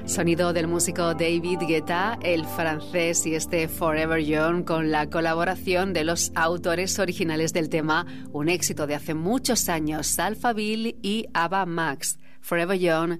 Sonido del músico David Guetta, el francés, y este Forever Young con la colaboración de los autores originales del tema, un éxito de hace muchos años, Alphaville y Ava Max. Forever Young